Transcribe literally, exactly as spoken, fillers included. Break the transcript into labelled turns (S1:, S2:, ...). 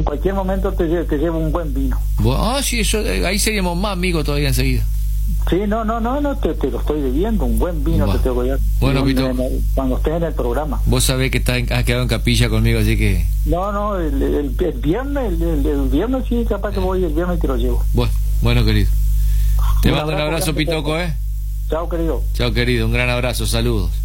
S1: cualquier momento te, lle- te llevo un buen vino.
S2: Ah, sí, eso, eh, ahí seríamos más amigos todavía enseguida.
S1: Sí, no, no, no, no te, te lo estoy debiendo, un buen vino
S2: Buah.
S1: te tengo que dar.
S2: Bueno,
S1: En-
S2: Pito.
S1: en el- cuando estés en el programa.
S2: Vos sabés que está en- has quedado en capilla conmigo, así que...
S1: No, no, el, el, el viernes, el, el- el viernes sí, capaz que voy, el viernes te lo llevo.
S2: Bueno, bueno, querido. Te
S1: Un
S2: mando un
S1: abrazo
S2: abrazo,
S1: grande,
S2: Pitoco, ¿eh?
S1: Chao, querido.
S2: Chao, querido, un gran abrazo, saludos.